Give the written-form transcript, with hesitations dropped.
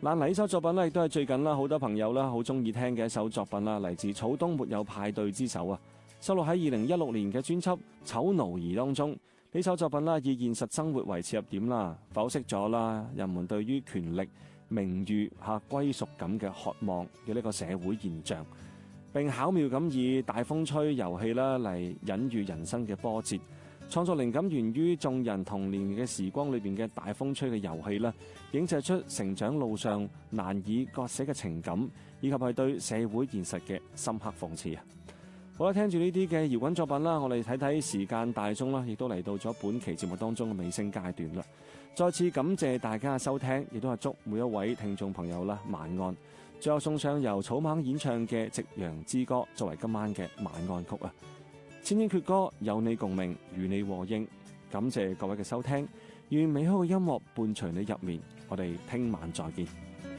嗱，呢首作品咧亦都係最近啦，好多朋友啦好中意聽嘅一首作品啦，嚟自草東沒有派對之手啊，收錄喺2016年嘅專輯《醜奴兒》當中。呢首作品啦，以現實生活為切入點啦，剖析咗啦人們對於權力、名譽、歸屬感嘅渴望嘅呢個社會現象，並巧妙咁以大風吹遊戲啦嚟隱喻人生嘅波折。創作靈感源於眾人童年嘅時光裏邊嘅大風吹嘅遊戲啦，映射出成長路上難以割捨嘅情感，以及係對社會現實嘅深刻諷刺啊！好啦，聽住呢啲嘅搖滾作品啦，我哋睇睇時間大鐘啦，亦都嚟到咗本期節目當中嘅尾聲階段啦。再次感謝大家嘅收聽，亦都係祝每一位聽眾朋友啦晚安。最後送上由草蜢演唱嘅《夕陽之歌》作為今晚嘅晚安曲啊！千千闕歌，有你共鳴，與你和應。感謝各位嘅收聽，願美好嘅音樂伴隨你入眠。我哋聽晚再見。